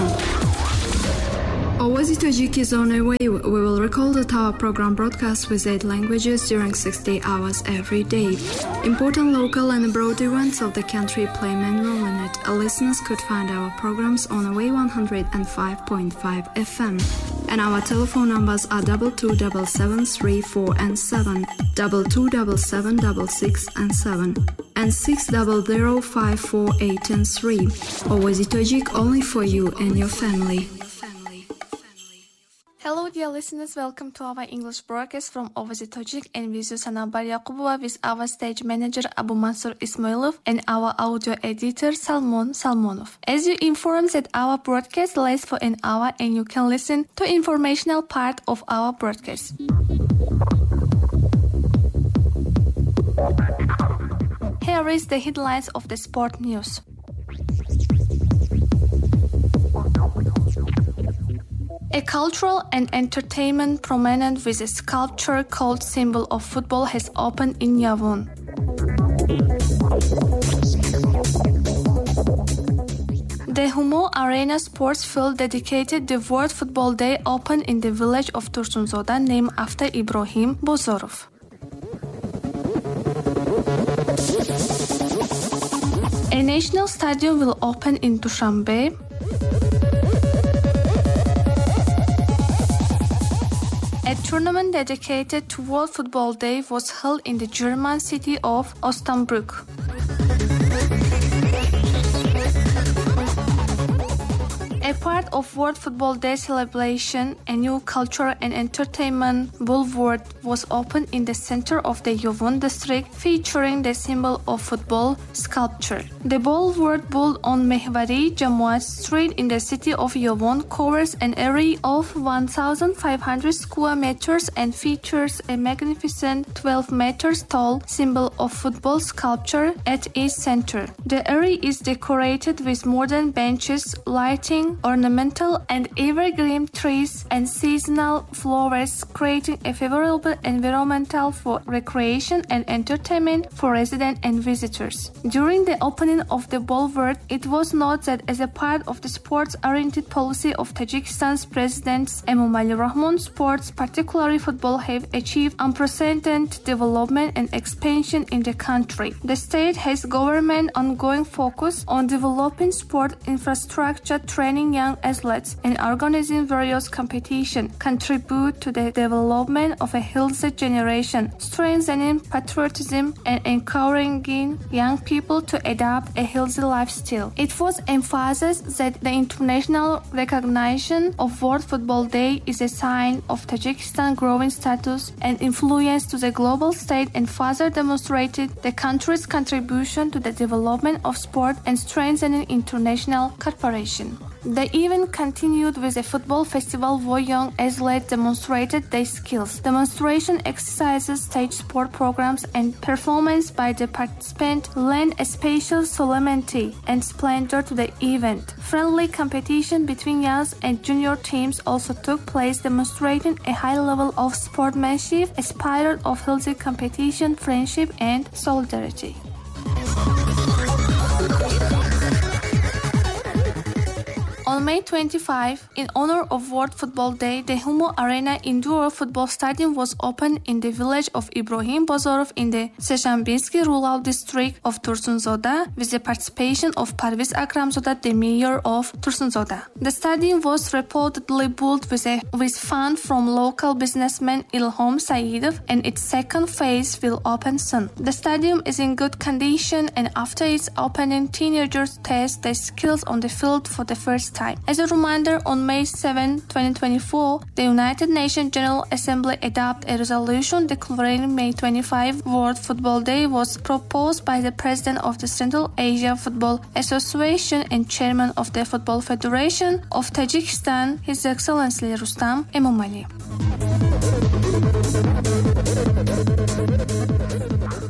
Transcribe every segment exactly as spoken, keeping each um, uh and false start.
listen. Ovazi Tajik is on our way. We will recall that our program broadcasts with eight languages during sixty hours every day. Important local and abroad events of the country play main role in it. Our listeners could find our programs on Away one hundred five point five F M. And our telephone numbers are double two double seven three four and seven, double two double seven double six and seven, and six double zero five four eight and three. Ovazi Tajik only for you and your family. Hello dear listeners, welcome to our English broadcast from Ovazi Tajik, and with you Sana Baryakubova with our stage manager Abu Mansur Ismailov and our audio editor Salmon Salmonov. As you informed that our broadcast lasts for an hour and you can listen to informational part of our broadcast. Here is the headlines of the sport news. A cultural and entertainment promenade with a sculpture called Symbol of Football has opened in Yavun. The Humo Arena sports field dedicated to World Football Day opened in the village of Tursunzoda, named after Ibrahim Bozorov. A national stadium will open in Dushanbe. A tournament dedicated to World Football Day was held in the German city of Osnabrück. A part of World Football Day celebration, a new cultural and entertainment boulevard was opened in the center of the Yavun district, featuring the symbol of football sculpture. The boulevard, built on Mehvari Jamaat Street in the city of Yavun, covers an area of one thousand five hundred square meters and features a magnificent twelve meters tall symbol of football sculpture at its center. The area is decorated with modern benches, lighting, ornamental and evergreen trees and seasonal flowers, creating a favorable environment for recreation and entertainment for residents and visitors. During the opening of the boulevard, it was noted that as a part of the sports-oriented policy of Tajikistan's President Emomali Rahmon, sports, particularly football, have achieved unprecedented development and expansion in the country. The state has government ongoing focus on developing sport infrastructure, training young athletes, and organizing various competitions, contribute to the development of a healthy generation, strengthening patriotism and encouraging young people to adopt a healthy lifestyle. It was emphasized that the international recognition of World Football Day is a sign of Tajikistan's growing status and influence to the global stage, and further demonstrated the country's contribution to the development of sport and strengthening international cooperation. The event continued with a football festival where young athletes demonstrated their skills. Demonstration exercises, stage sport programs, and performance by the participants lend a special solemnity and splendor to the event. Friendly competition between young and junior teams also took place, demonstrating a high level of sportsmanship, a spirit of healthy competition, friendship, and solidarity. On May twenty-fifth, in honor of World Football Day, the Humo Arena Indoor Football Stadium was opened in the village of Ibrahim Bozorov in the Seshambinsky rural district of Tursunzoda, with the participation of Parviz Akramzoda, the mayor of Tursunzoda. The stadium was reportedly built with, a, with funds from local businessman Ilhom Saidov, and its second phase will open soon. The stadium is in good condition, and after its opening, teenagers test their skills on the field for the first time. As a reminder, on May seventh, twenty twenty-four, the United Nations General Assembly adopted a resolution declaring May twenty-fifth World Football Day was proposed by the President of the Central Asia Football Association and Chairman of the Football Federation of Tajikistan, His Excellency Rustam Emomali. On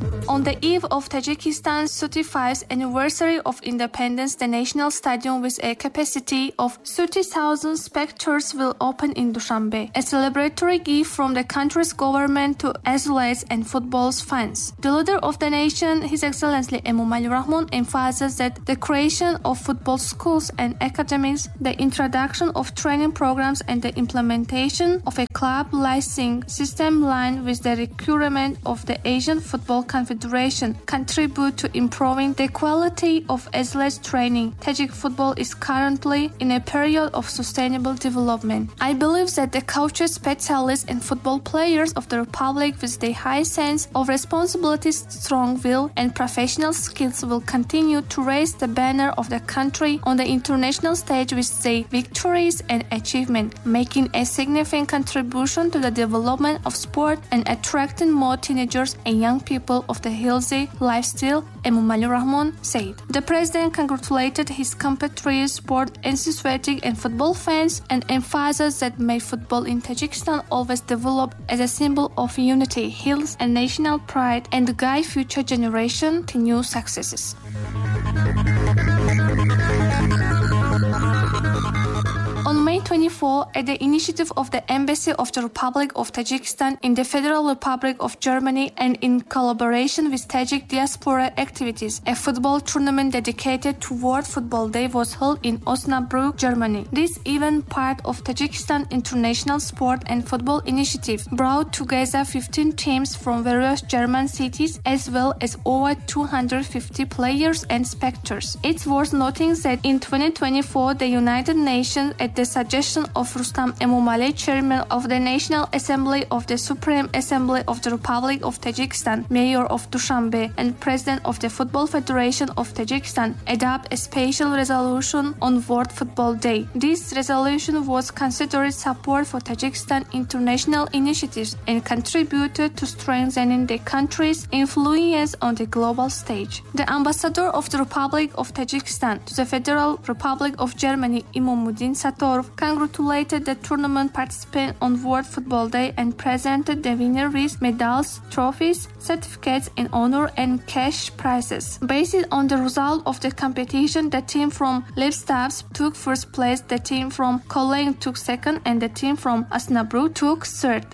On the eve of Tajikistan's thirty-fifth anniversary of independence, the national stadium with a capacity of thirty thousand spectators will open in Dushanbe, a celebratory gift from the country's government to athletes and football fans. The leader of the nation, His Excellency Emomali Rahmon, emphasizes that the creation of football schools and academies, the introduction of training programs, and the implementation of a club licensing system line with the requirement of the Asian Football Confederation contribute to improving the quality of athletes training. Tajik football is currently in a period of sustainable development. I believe that the coaches, specialists, and football players of the Republic with their high sense of responsibility, strong will, and professional skills will continue to raise the banner of the country on the international stage with their victories and achievements, making a significant contribution to the development of sport and attracting more teenagers and young people of the healthy lifestyle, Emomali Rahmon said. The president congratulated his compatriots, sport enthusiasts, and football fans and emphasized that may football in Tajikistan always develop as a symbol of unity, health, and national pride and guide future generations to new successes. On May twenty-fourth, at the initiative of the Embassy of the Republic of Tajikistan in the Federal Republic of Germany and in collaboration with Tajik diaspora activities, a football tournament dedicated to World Football Day was held in Osnabrück, Germany. This event, part of Tajikistan International Sport and Football Initiative, brought together fifteen teams from various German cities as well as over two hundred fifty players and spectators. It's worth noting that in twenty twenty-four, the United Nations, at the suggestion of Rustam Emomali, Chairman of the National Assembly of the Supreme Assembly of the Republic of Tajikistan, Mayor of Dushanbe, and President of the Football Federation of Tajikistan, adopt a special resolution on World Football Day. This resolution was considered support for Tajikistan international initiatives and contributed to strengthening the country's influence on the global stage. The ambassador of the Republic of Tajikistan to the Federal Republic of Germany, Imomuddin Satorov, congratulated the tournament participants on World Football Day and presented the winner with medals, trophies, certificates in honor, and cash prizes. Based on the result of the competition, the team from Lippstadt took first place, the team from Cologne took second, and the team from Osnabrück took third.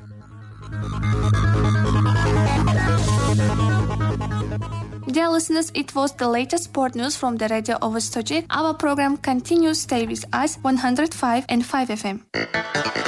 Dear listeners, it was the latest sport news from the Radio Ovostojik. Our program continues. Stay with us, one oh five and five F M.